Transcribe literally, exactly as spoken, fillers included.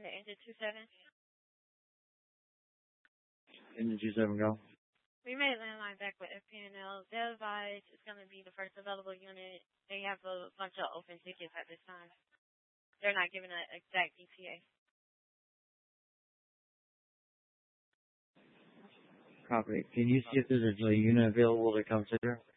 that ends in two seven. Engine two seven, go. We made landline back with F P N L. Their advice is going to be the first available unit. They have a bunch of open tickets at this time. They're not giving an exact E T A. Copy. Can you see if there's a unit available to come through?